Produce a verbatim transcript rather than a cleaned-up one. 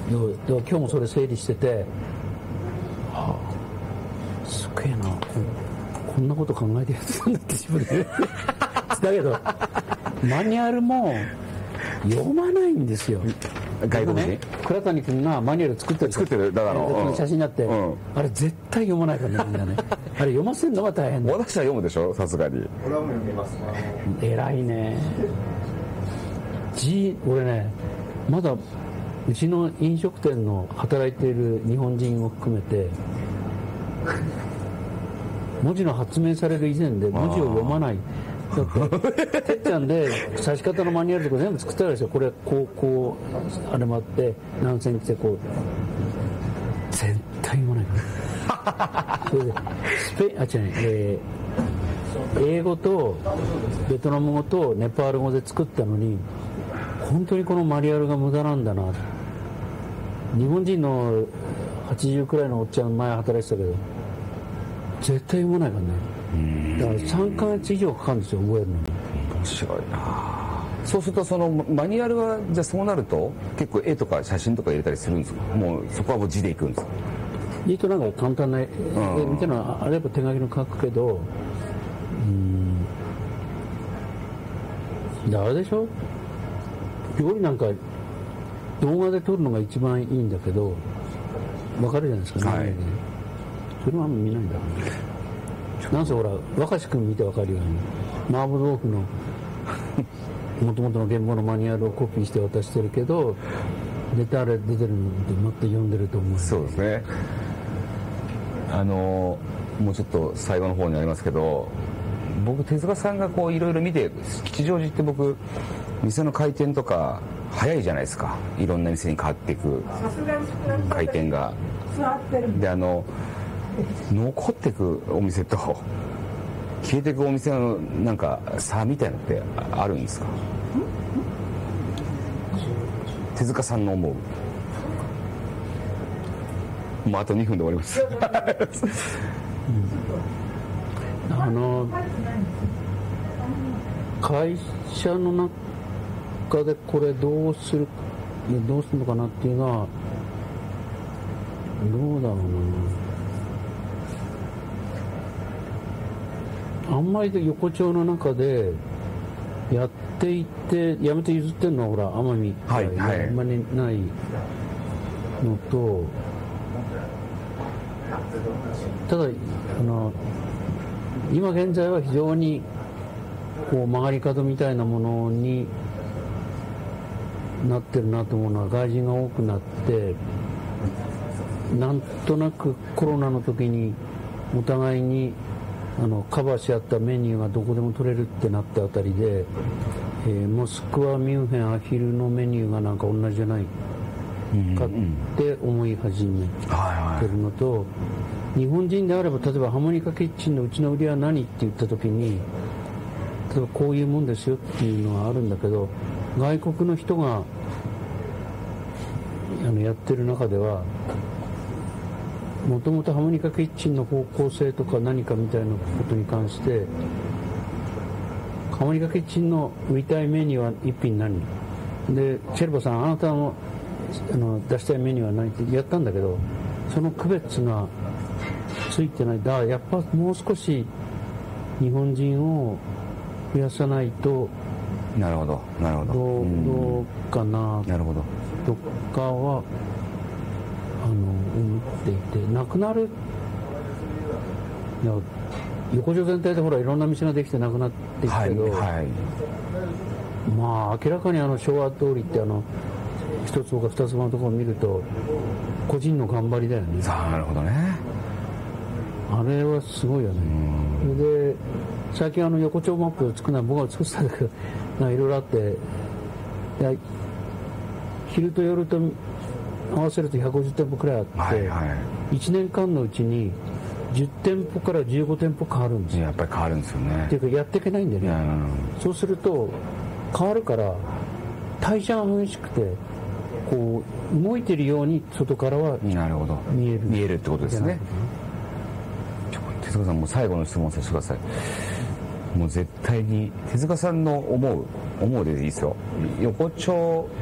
今日もそれ整理してて、はあ、すげえな、こんなこと考えてやってたんだって自分でだけどマニュアルも読まないんですよ。 外国人、 ね、倉谷君がマニュアル作ってる作ってるだからの写真になって、うん、あれ絶対読まないからね、みんなねあれ読ませるのが大変だ。 私は読むでしょ、さすがに。 俺はもう読みます。 偉いね。G、俺ね、まだうちの飲食店の働いている日本人を含めて文字の発明される以前で文字を読まない。だっててっちゃんで指し方のマニュアルとか全部作ってあるでしょ。これこうこうあれもあって何センチでこう絶対読まないからそれでスペインあ違う、えー、英語とベトナム語とネパール語で作ったのに本当にこのマニュアルが無駄なんだな。日本人のはちじゅうくらいのおっちゃん前働いてたけど絶対読まないからね。だからさんかげつ以上かかるんですよ、覚えるのに。 面白いな。そうするとそのマニュアルはじゃあそうなると結構絵とか写真とか入れたりするんですか。もうそこはもう字でいくんですか。 字となんか簡単な絵みたいなのあれば手書きの書くけど、うん、あれでしょ、料理なんか動画で撮るのが一番いいんだけど分かるじゃないですかね、はい、それはあんま見ないんだからね。なんせほら若志君見て分かるように麻婆豆腐のもともとの原本のマニュアルをコピーして渡してるけど出てあれ出てるのってもっと読んでると思う。 そうですね。あのもうちょっと最後の方になりますけど、僕手塚さんがこういろいろ見て、吉祥寺って僕店の回転とか早いじゃないですか。いろんな店に変わっていく回転がで、あの残っていくお店と消えていくお店のなんか差みたいなのってあるんですか。手塚さんの思う。もうあとにふんで終わりますうん、あの会社の中でこれどうするどうするのかなっていうのはどうだろうな。あんまり横丁の中でやっていってやめて譲ってるのはほら奄美、 はいはい、 あんまりないのと、ただあの今現在は非常にこう曲がり角みたいなものになってるなと思うのは、外人が多くなってなんとなくコロナの時にお互いにあのカバーし合ったメニューがどこでも取れるってなったあたりで、えー、モスクワ、ミュンヘン、アヒルのメニューがなんか同じじゃないかって思い始めてるのと、日本人であれば例えばハーモニカキッチンのうちの売りは何って言った時に例えばこういうもんですよっていうのはあるんだけど、外国の人があのやってる中ではもともとハーモニカキッチンの方向性とか何かみたいなことに関してハーモニカキッチンの売りたいメニューは一品何で、チェルボさんあなたのあの出したいメニューは何ってやったんだけど、その区別がついてない。だからやっぱもう少し日本人を増やさないと。 なるほどなるほど、 どう、どうかな。 なるほど。 どっかはあの思っていて、なくなる。いや横丁全体でほらいろんな店ができてなくなっていくけど、はいはい、まあ明らかにあの昭和通りってあの一つか二つのところを見ると個人の頑張りだよね。 ああなるほどね。 あれはすごいよね。で最近あの横丁マップを作るのは僕が作ってたんだけどいろいろあって、昼と夜と合わせるとひゃくごじゅってんぽくらいあって、はいはい、いちねんかんのうちにじゅってんぽからじゅうごてんぽ変わるんですよ。 やっぱり変わるんですよね。 っていうかやっていけないんだよね、うん、そうすると変わるから代謝が激しくてこう動いてるように外からは見えるなるほど見えるってことですね。手塚さんもう最後の質問させてください。もう絶対に手塚さんの思う思うでいいですよ。横丁